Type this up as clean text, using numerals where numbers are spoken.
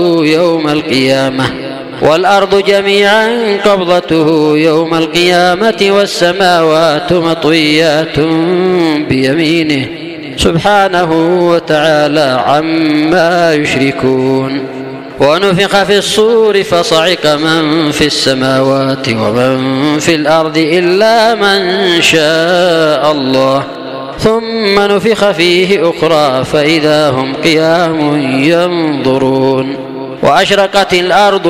يوم القيامة والأرض جميعا قبضته يوم القيامة والسماوات مطويات بيمينه سبحانه وتعالى عما يشركون. ونفخ في الصور فصعق من في السماوات ومن في الأرض إلا من شاء الله ثم نفخ فيه أخرى فإذا هم قيام ينظرون. وأشرقت الأرض